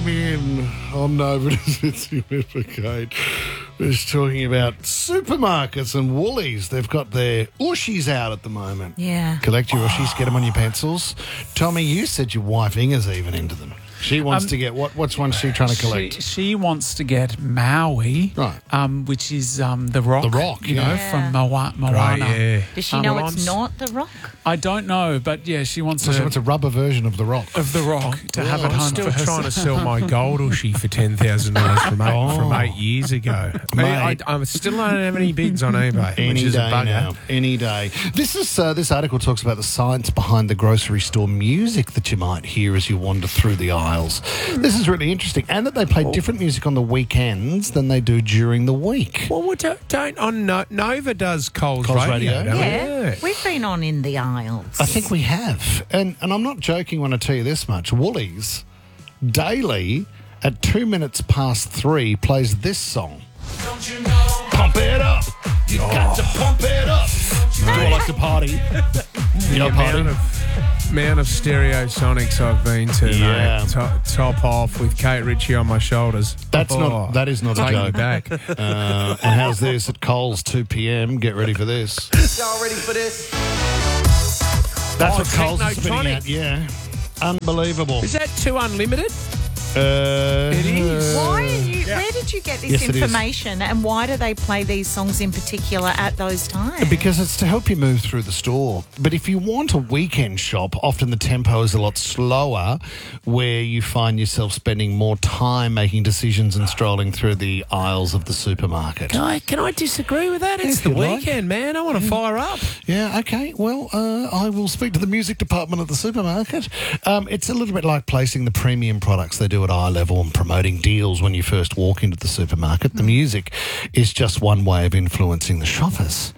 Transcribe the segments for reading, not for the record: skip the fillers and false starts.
in on Nova City Kate. We're just talking about supermarkets and Woolies. They've got their Ushies out at the moment. Yeah. Collect your Ushies, get them on your pencils. Tommy, you said your wife Inga's even into them. She wants to get, what's one she trying to collect? She wants to get Maui, right? Which is the Rock. The Rock, you know, from Moana. Right, yeah. Does she know it's not the Rock? I don't know, but yeah, she wants So she wants a rubber version of the Rock. of the Rock to have at I'm home still for trying to herself. sell my gold Ushi for $10,000 from 8 years ago. Mate. I still don't have any bids on eBay, which Any is a day bugger. now. Any day. This article talks about the science behind the grocery store music that you might hear as you wander through the aisles. This is really interesting, and that they play different music on the weekends than they do during the week. Well, don't on Nova does Coles Radio? don't we? Yeah. We've been on in the aisles. I think we have, and I'm not joking when I tell you this much. Woolies daily at 2 minutes past 3 plays this song. Don't you know? Pump it up. You got to pump it up. Do I like to party? You know, party. Amount of Stereosonics I've been to, Yeah. mate. Top off with Kate Ritchie on my shoulders. That is not a take me joke. back. And how's this at Coles 2 p.m? Get ready for this. Y'all ready for this? That's what Coles is spinning Technotronic. at. Yeah, unbelievable. Is that too unlimited? It is. Why are you? Where did you get this Yes, it is. information, and why do they play these songs in particular at those times? Because it's to help you move through the store. But if you want a weekend shop, often the tempo is a lot slower, where you find yourself spending more time making decisions and strolling through the aisles of the supermarket. Can I disagree with that? It's if the you like. weekend, man. I want to fire up. Yeah, okay. Well, I will speak to the music department at the supermarket. It's a little bit like placing the premium products they do at eye level and promoting deals when you first walk into the supermarket. The music is just one way of influencing the shoppers.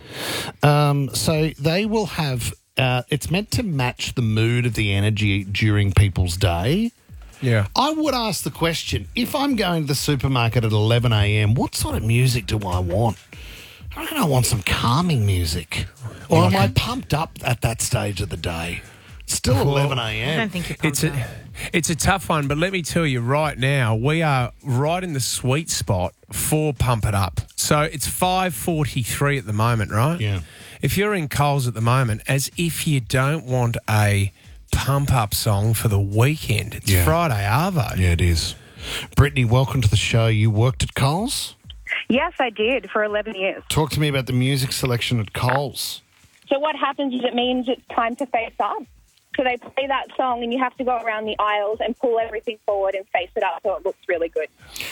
So they will have... it's meant to match the mood of the energy during people's day. Yeah. I would ask the question, if I'm going to the supermarket at 11 a.m, what sort of music do I want? I reckon I want some calming music. Or am I pumped up at that stage of the day? It's still 11 I a.m. don't think you're pumped up. It's a tough one, but let me tell you right now, we are right in the sweet spot for Pump It Up. So it's 5:43 at the moment, right? Yeah. If you're in Coles at the moment, as if you don't want a pump-up song for the weekend, it's Yeah. Friday Arvo. Yeah, it is. Brittany, welcome to the show. You worked at Coles? Yes, I did for 11 years. Talk to me about the music selection at Coles. So what happens is it means it's time to face up. So they play that song and you have to go around the aisles and pull everything forward and face it up so it looks really good.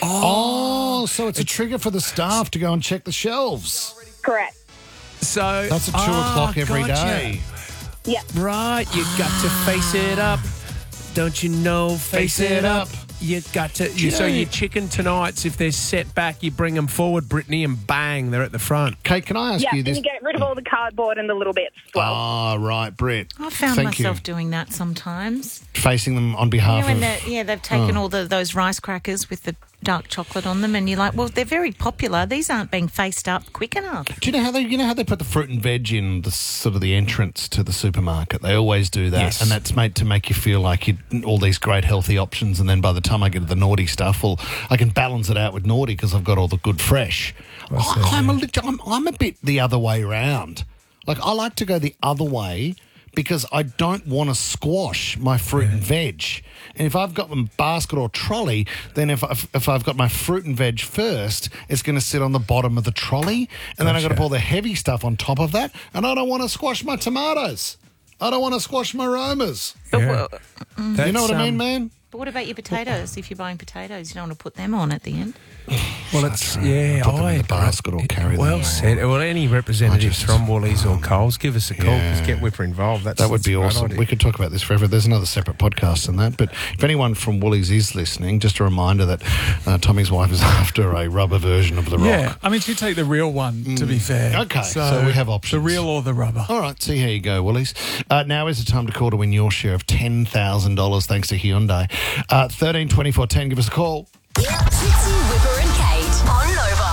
Oh, so it's a trigger for the staff to go and check the shelves. Correct. So That's at 2 o'clock every day. Yeah. Right, you got to face it up. Don't you know? Face it up. You got to. So your chicken tonights, if they're set back, you bring them forward, Brittany, and bang, they're at the front. Kate, can I ask Yeah, you and this? you get rid of all the cardboard and the little bits as well. Ah, right, Britt. I found Thank myself you. doing that sometimes. Facing them on behalf You know, of... when they've taken all those rice crackers with the dark chocolate on them, and you're like, well, they're very popular. These aren't being faced up quick enough. Do you know how they put the fruit and veg in the sort of the entrance to the supermarket? They always do that, Yes. and that's made to make you feel like you all these great healthy options. And then by the time I get to the naughty stuff, well, I can balance it out with naughty because I've got all the good fresh. I'm a bit the other way round. Like I like to go the other way because I don't want to squash my fruit and veg. And if I've got my basket or trolley, then if I've got my fruit and veg first, it's going to sit on the bottom of the trolley. And then I've got to Gotcha. pour the heavy stuff on top of that. And I don't want to squash my tomatoes. I don't want to squash my Romas. Yeah. You know what I mean, man? But what about your potatoes? If you're buying potatoes, you don't want to put them on at the end. Well, it's yeah. Put them in the basket or carry them. Well said. Well, any representatives from Woolies or Coles, give us a call. Yeah. Let's get Whipper involved. That would be that's a great awesome. idea. We could talk about this forever. There's another separate podcast on that. But if anyone from Woolies is listening, just a reminder that Tommy's wife is after a rubber version of the Rock. Yeah, I mean, she'd take the real one, to be fair. Okay, so we have options. The real or the rubber. All right, see how you go, Woolies. Now is the time to call to win your share of $10,000 thanks to Hyundai. 13 24 10, give us a call. Trixie, Whipper and Kate on Nova.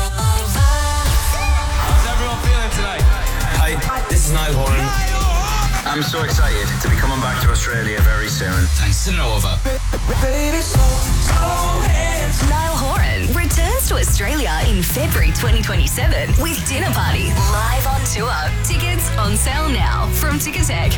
How's everyone feeling today? Hi, this is Niall Horan. I'm so excited to be coming back to Australia very soon. Thanks to Nova. Baby, so 2027 with Dinner Party live on tour. Tickets on sale now from Ticketek.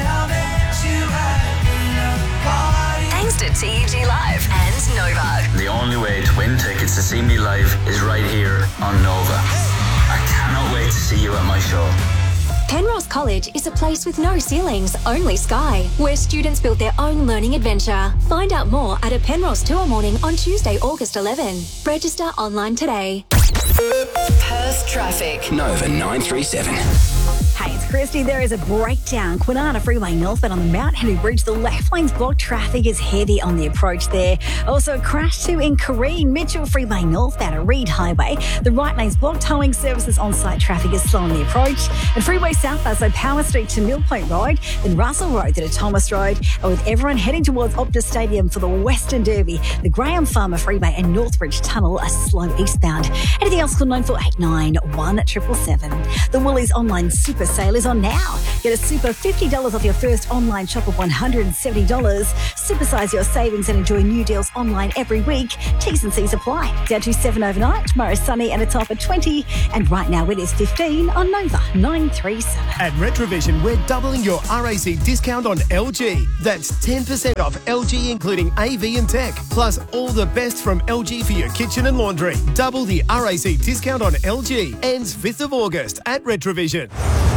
Thanks to TEG Live and Nova. The only way to win tickets to see me live is right here on Nova. I cannot wait to see you at my show. Penrose College is a place with no ceilings, only sky, where students build their own learning adventure. Find out more at a Penrose tour morning on Tuesday, August 11. Register online today. Perth traffic. Nova 937. Hey, it's Christy. There is a breakdown. Kwinana Freeway northbound on the Mount Henry Bridge. The left lane's blocked. Traffic is heavy on the approach there. Also, a crash too in Careen. Mitchell Freeway northbound at Reed Highway. The right lane's blocked. Towing services on-site traffic is slow on the approach. And Freeway southbound, so Power Street to Mill Point Road, then Russell Road to Thomas Road. And with everyone heading towards Optus Stadium for the Western Derby, the Graham Farmer Freeway and Northbridge Tunnel are slow eastbound. Anything else, call 9489 1777. The Woolies online super sale is on now. Get a super $50 off your first online shop of $170. Supersize your savings and enjoy new deals online every week. T's and C's apply. Down to 7 overnight. Tomorrow sunny and a top of 20. And right now it is 15 on Nova 937. At Retrovision, we're doubling your RAC discount on LG. That's 10% off LG, including AV and tech. Plus all the best from LG for your kitchen and laundry. Double the RAC discount on LG. Ends 5th of August at Retrovision.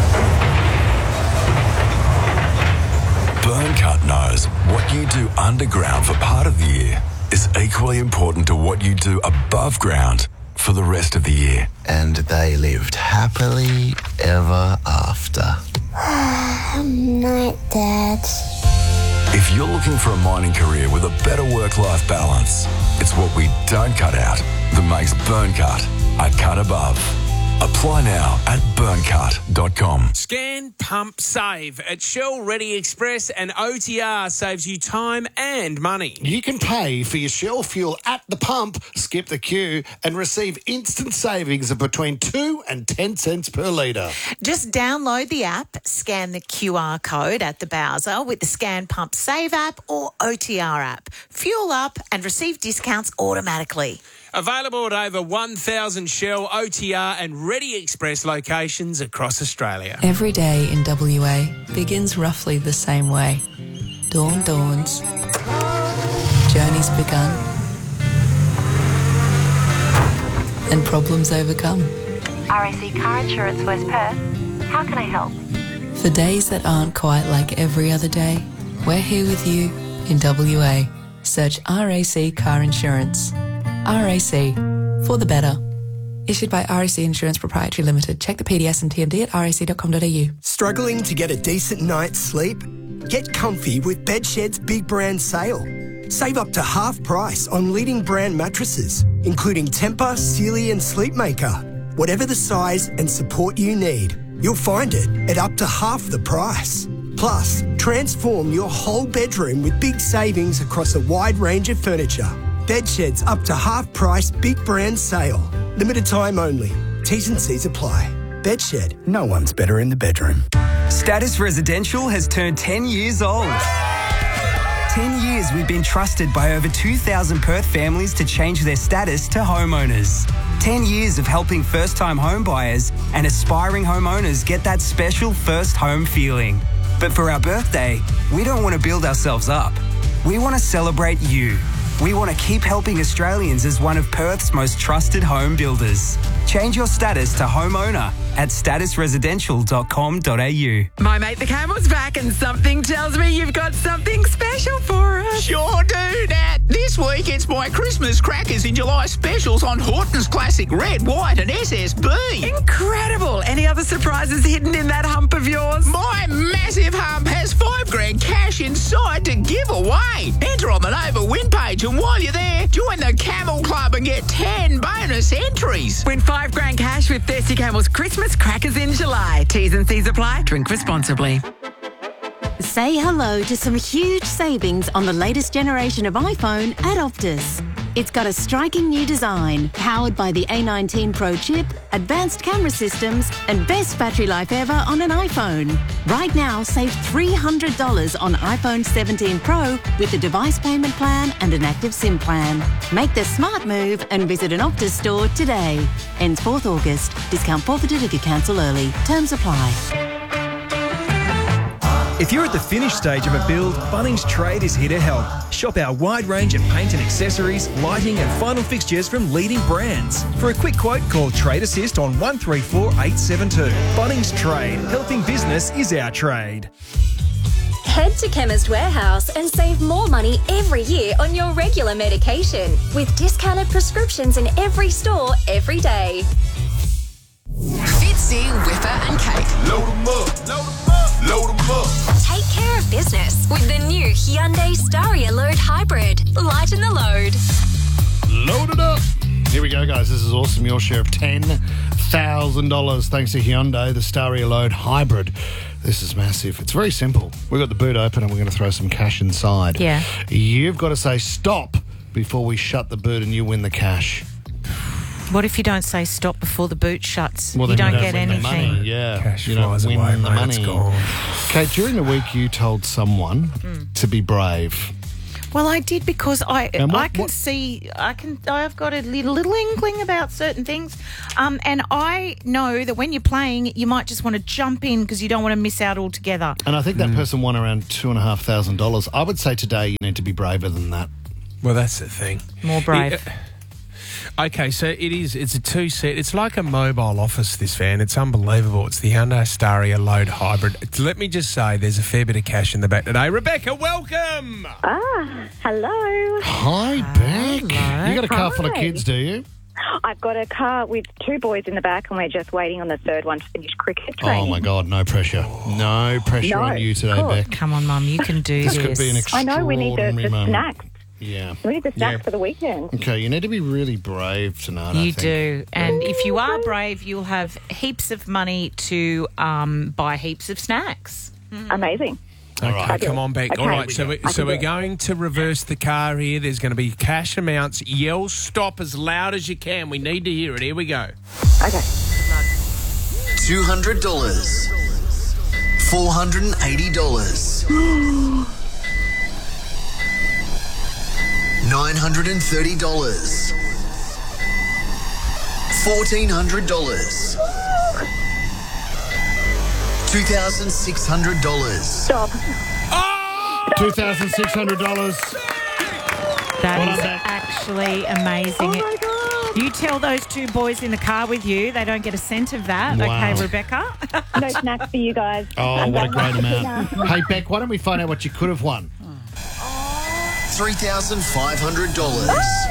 Burncut knows what you do underground for part of the year is equally important to what you do above ground for the rest of the year. And they lived happily ever after. Night, Dad. If you're looking for a mining career with a better work-life balance, it's what we don't cut out that makes Burncut a cut above. Apply now at burncut.com. Scan, pump, save at Shell Ready Express, and OTR saves you time and money. You can pay for your Shell fuel at the pump, skip the queue, and receive instant savings of between 2 and 10 cents per litre. Just download the app, scan the QR code at the Bowser with the Scan Pump Save app or OTR app. Fuel up and receive discounts automatically. Available at over 1,000 Shell, OTR and Ready Express locations across Australia. Every day in WA begins roughly the same way. Dawn dawns. Journey's begun. And problems overcome. RAC Car Insurance West Perth. How can I help? For days that aren't quite like every other day, we're here with you in WA. Search RAC Car Insurance. RAC, for the better. Issued by RAC Insurance Proprietary Limited. Check the PDS and TND at rac.com.au. Struggling to get a decent night's sleep? Get comfy with Bedshed's big brand sale. Save up to half price on leading brand mattresses, including Tempur, Sealy and Sleepmaker. Whatever the size and support you need, you'll find it at up to half the price. Plus, transform your whole bedroom with big savings across a wide range of furniture. Bedshed's up to half price big brand sale. Limited time only. T's and C's apply. Bedshed, no one's better in the bedroom. Status Residential has turned 10 years old. 10 years we've been trusted by over 2,000 Perth families to change their status to homeowners. 10 years of helping first-time home buyers and aspiring homeowners get that special first home feeling. But for our birthday, we don't want to build ourselves up. We want to celebrate you. We want to keep helping Australians as one of Perth's most trusted home builders. Change your status to homeowner at statusresidential.com.au. My mate the Camel's back and something tells me you've got something special for us. Sure do, Nat. This week it's my Christmas crackers in July specials on Horton's Classic Red, White and SSB. Incredible. Any other surprises hidden in that hump of yours? My massive hump has $5,000 cash inside to give away. Enter on the Nova win page, and while you're there, join the Camel Club and get 10 bonus entries. Win $5,000 cash with Thirsty Camel's Christmas crackers in July. T's and C's apply. Drink responsibly. Say hello to some huge savings on the latest generation of iPhone at Optus. It's got a striking new design, powered by the A19 Pro chip, advanced camera systems, and best battery life ever on an iPhone. Right now, save $300 on iPhone 17 Pro with a device payment plan and an active SIM plan. Make the smart move and visit an Optus store today. Ends 4th August. Discount forfeited if you cancel early. Terms apply. If you're at the finished stage of a build, Bunnings Trade is here to help. Shop our wide range of paint and accessories, lighting and final fixtures from leading brands. For a quick quote, call Trade Assist on 134 872. Bunnings Trade. Helping business is our trade. Head to Chemist Warehouse and save more money every year on your regular medication with discounted prescriptions in every store every day. Fitzy, Whipper and Kate. Load 'em up. Load 'em up. Load 'em up. Take care of business with the new Hyundai Staria Load Hybrid. Lighten the load. Load it up. Here we go, guys. This is awesome. Your share of $10,000 thanks to Hyundai, the Staria Load Hybrid. This is massive. It's very simple. We've got the boot open and we're going to throw some cash inside. Yeah. You've got to say stop before we shut the boot and you win the cash. What if you don't say stop before the boot shuts? Well, you then don't get win anything. The money. Yeah. Cash you don't flies win away, the mate. money. It's gone. Kate, during the week you told someone to be brave. Well, I did because And I've got a little inkling about certain things, and I know that when you're playing, you might just want to jump in because you don't want to miss out altogether. And I think that person won around $2,500. I would say today you need to be braver than that. Well, that's the thing. More brave. Okay, so it's a two-seat. It's like a mobile office, this van. It's unbelievable. It's the Hyundai Staria Load Hybrid. Let me just say, there's a fair bit of cash in the back today. Rebecca, welcome! Hello. Hi, Beck. You got a car full of Hi. kids, do you? I've got a car with 2 boys in the back, and we're just waiting on the third one to finish cricket training. Oh, my God, no pressure. No pressure No, on you today, of course. Beck. Come on, Mum, you can do this. This could be an I extraordinary know we need the moment. snacks. Yeah. We need the snacks for the weekend. Okay, you need to be really brave tonight, I You think. do. And if you are brave, you'll have heaps of money to buy heaps of snacks. Amazing. Okay, right. come on, Beck. Okay. All right, so I can we're do it. going to reverse the car here. There's going to be cash amounts. Yell stop as loud as you can. We need to hear it. Here we go. Okay. $200. $480. $930. $1,400. $2,600. Stop. $2,600. That Well is done, Beck. actually amazing. Oh, my God. You tell those 2 boys in the car with you, they don't get a cent of that. Wow. Okay, Rebecca? No snacks for you guys. Oh, what a great done. amount. Hey, Beck, why don't we find out what you could have won? $3,500.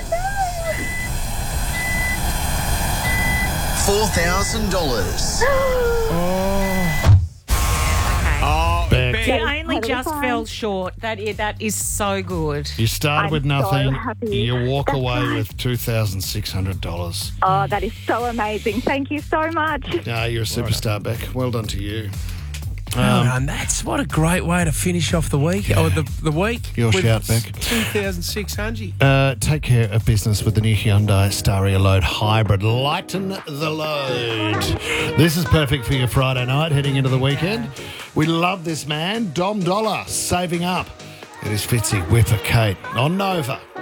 $4,000. Oh, Beck. You only just fell short. That is so good. You started I'm with nothing. so happy. You walk That's away right. with $2,600. Oh, that is so amazing. Thank you so much. Yeah, you're a superstar, Beck. Well done to you. and that's what a great way to finish off the week. Or the week. Your with shout, Beck. 2,600. Take care of business with the new Hyundai Staria Load Hybrid. Lighten the load. This is perfect for your Friday night heading into the weekend. We love this man, Dom Dollar, saving up. It is Fitzy, Whipper, Kate on Nova.